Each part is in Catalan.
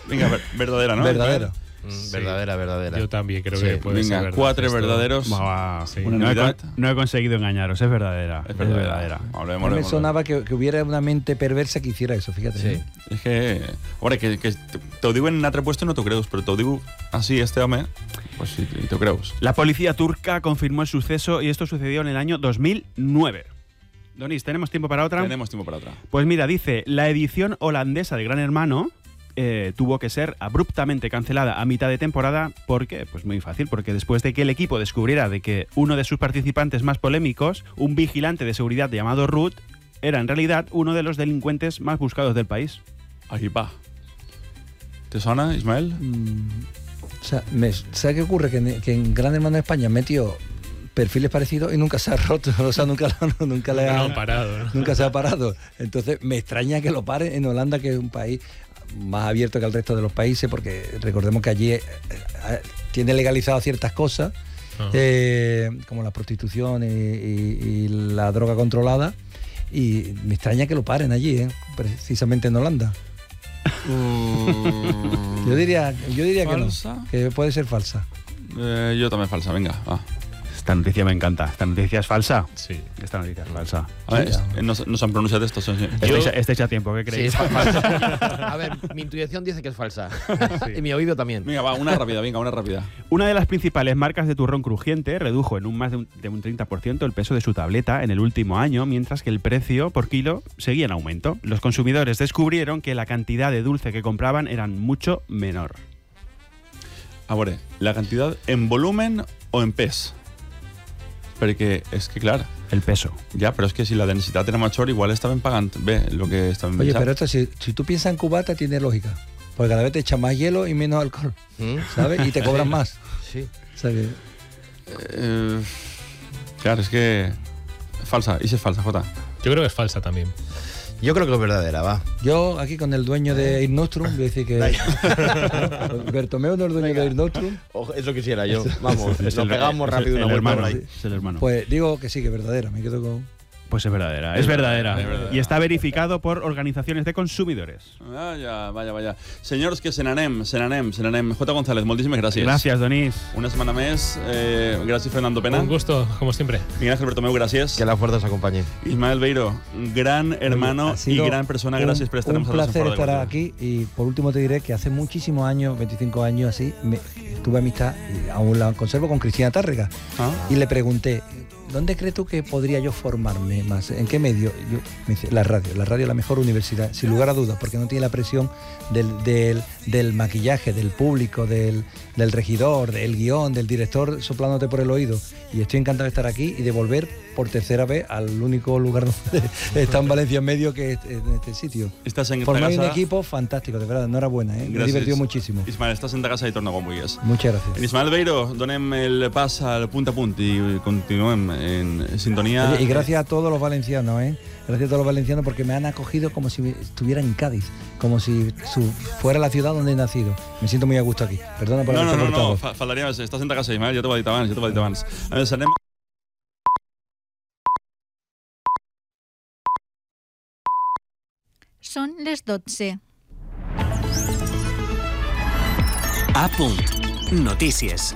Vinga, verdadera, ¿no? Verdadera. Sí. Verdadera. Yo también creo que puede ser verdad. 4 verdaderos. Sí. No he conseguido engañros, es verdadera. Es verdadera. Me sonaba que hubiera una mente perversa que hiciera eso, fíjate. Sí. És que... A veure, que t'ho diuen en altre puesto no t'ho creus, però t'ho diu así este home, pues sí, t'ho creus. La policía turca confirmó el suceso y esto sucedió en el año 2009. Donis, ¿tenemos tiempo para otra? Tenemos tiempo para otra. Pues mira, dice, la edición holandesa de Gran Hermano tuvo que ser abruptamente cancelada a mitad de temporada. ¿Por qué? Pues muy fácil, porque después de que el equipo descubriera de que uno de sus participantes más polémicos, un vigilante de seguridad llamado Ruth, era en realidad uno de los delincuentes más buscados del país. Aquí va. ¿Te suena, Ismael? O sea, ¿sabes qué ocurre? Que en Gran Hermano de España han metido perfiles parecidos y nunca se ha roto, o sea, nunca le ha parado, ¿no? Nunca se ha parado. Entonces me extraña que lo pare en Holanda, que es un país más abierto que el resto de los países, porque recordemos que allí tiene legalizado ciertas cosas, como la prostitución y la droga controlada, y me extraña que lo paren allí, precisamente en Holanda. Yo diría ¿Falsa? que puede ser falsa. Yo también falsa, venga, va. Esta noticia me encanta. ¿Esta noticia es falsa? Sí. Esta noticia es falsa. A ver, no s'han pronunciat estos. Estáis a tiempo, ¿qué Sí, creéis? es falsa. A ver, mi intuición dice que es falsa. Y mi oído también. Venga, va, una rápida. Una de las principales marcas de turrón crujiente redujo en más de un 30% el peso de su tableta en el último año, mientras que el precio por kilo seguía en aumento. Los consumidores descubrieron que la cantidad de dulce que compraban era mucho menor. A veure, la cantidad en volumen o en pes? Perquè és que, clar... El peso. Ja, però és que si la densitat era major, igual estaven pagant bé el que estaven Oye, menjant. pero esto, si tú piensas en cubata, tiene lógica. Porque cada vez te echan más hielo y menos alcohol, ¿sabes? Y te cobran más. Sí. O sea que... Clar, és que... Falsa, y si es falsa, Jota. Yo creo que es falsa también. Yo creo que es verdadera, va. Yo aquí con el dueño de Air Nostrum, voy a decir que... Bertomeu no es el dueño de Air Nostrum. Eso quisiera yo. Vamos, nos pegamos rápido una vuelta por ahí. Es el hermano. Pues digo que sí, que es verdadera. Me quedo con... Pues es verdadera. Es verdadera. Y está verificado por organizaciones de consumidores. Vaya. Senyors, que se n'anem. J. González, moltíssimes gràcies. Gracias, Donís. Una setmana més. Gràcies, Fernando Pena. Un gusto, como siempre. Miguel Ángel Bertomeu, gracias. Que la fuerza os acompañe. Ismael Beiro, gran hermano y gran persona. Gracias por estar en Un placer estar aquí. Y por último te diré que hace muchísimos años, 25 años así, tuve amistad, y aún la conservo, con Cristina Tárrega. Y le pregunté, ¿dónde crees tú que podría yo formarme más? ¿En qué medio? Me dice, la radio es la mejor universidad, sin lugar a dudas, porque no tiene la presión del maquillaje, del público, del regidor, del guión, del director soplándote por el oído. Y estoy encantado de estar aquí y de volver por tercera vez al único lugar donde está en Valencia en medio, que es en este sitio. Formáis un equipo fantástico, de verdad, enhorabuena, ¿eh? Me he divertido muchísimo. Ismael, estàs en ta casa i torna quan vulguis. Muchas gracias. En Ismael Beiro, donem el pas al punt a punt i continuem en sintonía. Oye, y gracias a todos los valencianos, ¿eh? Gracias a todos los valencianos, porque me han acogido como si estuviera en Cádiz, como si fuera la ciudad donde he nacido. Me siento muy a gusto aquí. Perdona por haberse cortado. No, faltaria més. Estàs en ta casa, Ismael, ja t'ho he dit abans. A veure, anem... Són les 12. A punt. Notícies.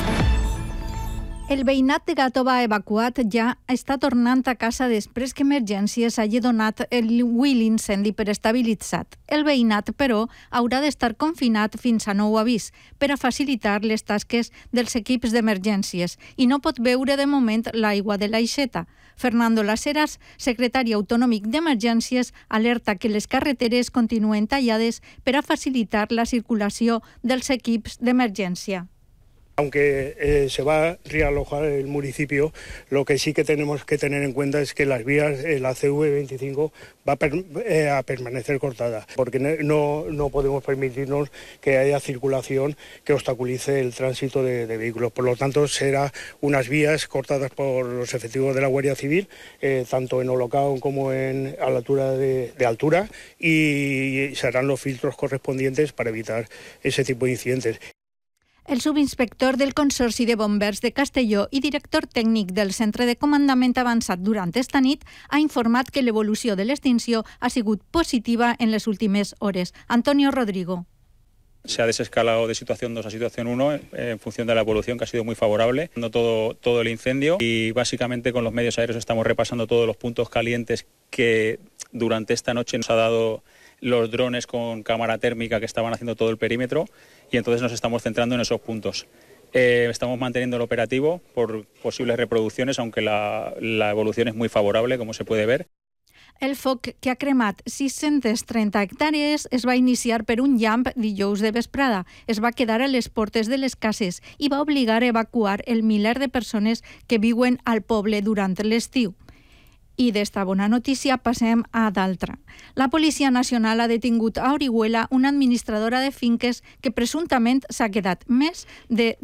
El veïnat de Gàtova evacuat ja està tornant a casa després que Emergències hagi donat el l'incendi per estabilitzat. El veïnat, però, haurà d'estar confinat fins a nou avís per a facilitar les tasques dels equips d'emergències i no pot beure de moment l'aigua de l'aixeta. Fernando Las Heras, secretari autonòmic d'Emergències, alerta que les carreteres continuen tallades per a facilitar la circulació dels equips d'emergència. Aunque se va a realojar el municipio, lo que sí que tenemos que tener en cuenta es que las vías, la CV25 va a permanecer cortada, porque no podemos permitirnos que haya circulación que obstaculice el tránsito de vehículos. Por lo tanto, serán unas vías cortadas por los efectivos de la Guardia Civil, tanto en Olocao como a la altura de altura, y se harán los filtros correspondientes para evitar ese tipo de incidentes. El subinspector del Consorci de Bombers de Castelló i director tècnic del Centre de Comandament Avançat durant esta nit ha informat que l'evolució de l'extinció ha sigut positiva en les últimes hores. Antonio Rodrigo. Se ha desescalado de situación 2 a situación 1 en función de la evolución, que ha sido muy favorable, no todo el incendio, y básicamente con los medios aéreos estamos repasando todos los puntos calientes que durante esta noche nos ha dado los drones con cámara térmica que estaban haciendo todo el perímetro, y entonces nos estamos centrando en esos puntos. Estamos manteniendo el operativo por posibles reproducciones, aunque la evolución es muy favorable, como se puede ver. El foc, que ha cremat 630 hectàrees, es va iniciar per un llamp dijous de vesprada. Es va quedar a les portes de les cases i va obligar a evacuar el miler de persones que viuen al poble durant l'estiu. I d'esta bona notícia passem a d'altra. La Policia Nacional ha detingut a Orihuela una administradora de finques que presumptament s'ha quedat més de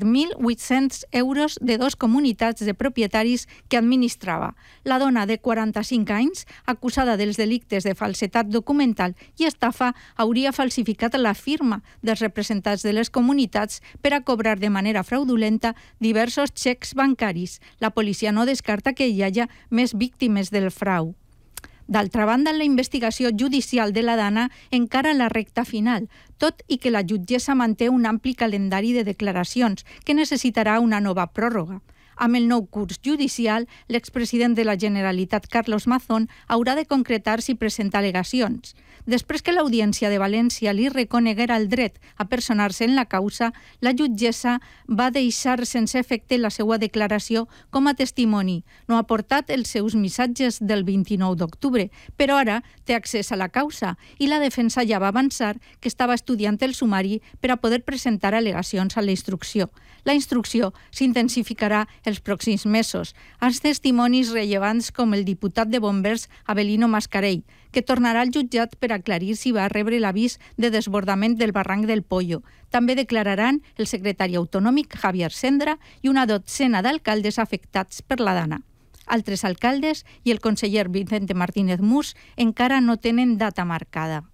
17.800 euros de 2 comunitats de propietaris que administrava. La dona de 45 anys, acusada dels delictes de falsedat documental i estafa, hauria falsificat la firma dels representants de les comunitats per a cobrar de manera fraudulenta diversos xecs bancaris. La policia no descarta que hi hagi més víctimes del frau. D'altra banda, la investigació judicial de la Dana encara la recta final, tot i que la jutgessa manté un ampli calendari de declaracions que necessitarà una nova pròrroga. Amb el nou curs judicial, l'expresident de la Generalitat, Carlos Mazón, haurà de concretar si presenta al·legacions. Després que l'Audiència de València li reconeguera el dret a personar-se en la causa, la jutgessa va deixar sense efecte la seva declaració com a testimoni. No ha portat els seus missatges del 29 d'octubre, però ara té accés a la causa i la defensa ja va avançar que estava estudiant el sumari per a poder presentar al·legacions a la instrucció. La instrucció s'intensificarà els pròxims mesos. Els testimonis rellevants com el diputat de Bombers Avelino Mascarell, que tornarà al jutjat per aclarir si va rebre l'avís de desbordament del barranc del Pollo. També declararan el secretari autonòmic Javier Sendra i una dotzena d'alcaldes afectats per la Dana. Altres alcaldes i el conseller Vicente Martínez Mus encara no tenen data marcada.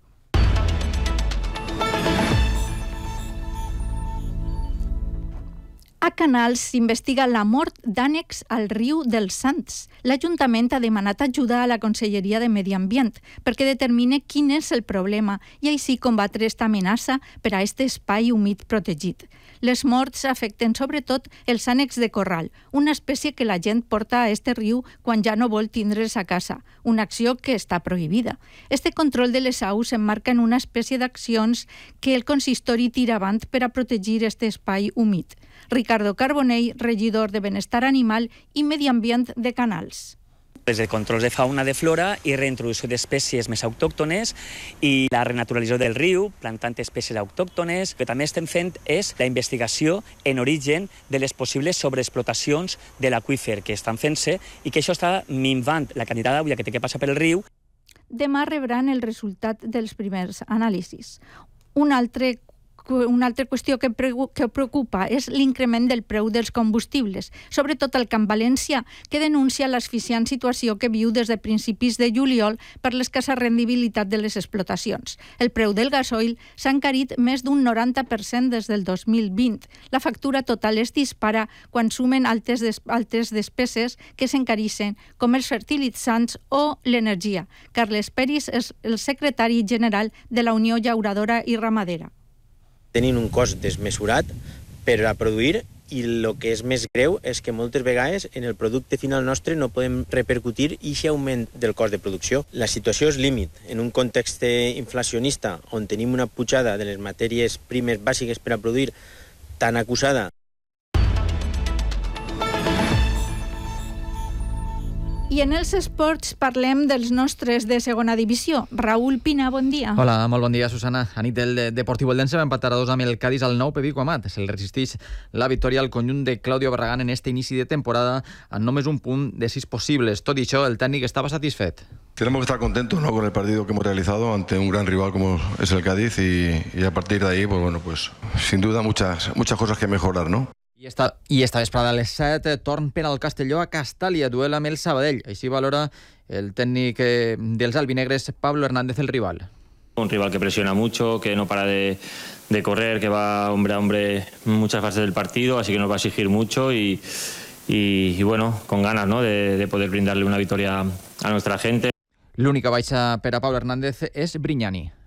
A Canals s'investiga la mort d'ànecs al riu dels Sants. L'Ajuntament ha demanat ajuda a la Conselleria de Medi Ambient perquè determine quin és el problema i així combatre esta amenaça per a aquest espai humit protegit. Les morts afecten sobretot els ànecs de corral, una espècie que la gent porta a este riu quan ja no vol tindre's a casa, una acció que està prohibida. Este control de les aus s'emmarca en una espècie d'accions que el consistori tira avant per a protegir este espai humit. Ricardo Carbonell, regidor de Benestar Animal i Medi Ambient de Canals. Des de controls de fauna, de flora i reintroducció d'espècies més autòctones i la renaturalització del riu, plantant espècies autòctones. El que també estem fent és la investigació en origen de les possibles sobreexplotacions de l'aqüífer que estan fent-se i que això està minvant la quantitat d'aigua que té que passar pel riu. Demà rebran el resultat dels primers anàlisis. Una altra qüestió que preocupa és l'increment del preu dels combustibles, sobretot al Camp Valencià, que denuncia l'asfixiant situació que viu des de principis de juliol per l'escassa rendibilitat de les explotacions. El preu del gasoil s'ha encarit més d'un 90% des del 2020. La factura total es dispara quan sumen altes despeses que s'encarissen, com els fertilitzants o l'energia. Carles Peris és el secretari general de la Unió Llauradora i Ramadera. Tenint un cost desmesurat per a produir i el que és més greu és que moltes vegades en el producte final nostre no podem repercutir aquest augment del cost de producció. La situació és límit. En un context inflacionista on tenim una pujada de les matèries primes bàsiques per a produir tan acusada. I en els esports parlem dels nostres de segona divisió. Raúl Pina, bon dia. Hola, molt bon dia, Susana. A nit el Deportiu Eldense va empatar a 2 amb el Cádiz al nou Pepico Amat. Se'l resisteix la victòria al conjunt de Claudio Barragán en este inici de temporada amb només un punt de 6 possibles. Tot i això, el tècnic estava satisfet. Tenemos que estar contentos, ¿no?, con el partido que hemos realizado ante un gran rival como es el Cádiz y a partir de ahí, pues sin duda muchas cosas que mejorar, ¿no? I esta vesprada a les 7 torn per al Castelló a Castàlia, duel amb el Sabadell. Així valora el tècnic dels albinegres, Pablo Hernández, el rival. Un rival que presiona mucho, que no para de correr, que va hombre a hombre en muchas fases del partido, así que nos va a exigir mucho y bueno, con ganas, ¿no?, de poder brindarle una victoria a nuestra gente. L'única baixa per a Pablo Hernández és Brignani.